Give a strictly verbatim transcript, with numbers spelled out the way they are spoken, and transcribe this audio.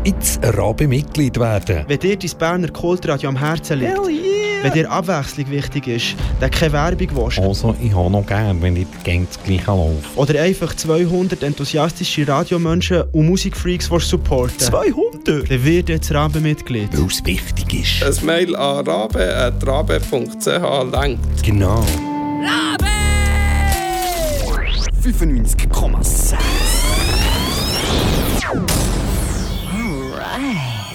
jetzt ein Rabe-Mitglied werden. Wenn dir dein Berner Kultradio am Herzen liegt, Yeah. wenn dir Abwechslung wichtig ist, dann keine Werbung willst, Also, ich habe noch gern, wenn ich gäng das Gleiche laufe. oder einfach zweihundert enthusiastische Radiomenschen und Musikfreaks supporten, zweihundert? dann wird jetzt Rabe-Mitglied. Weil es wichtig ist. Ein Mail an rabe at rabe punkt c h lenkt. Genau. fünfundneunzig Komma sechs. Alright.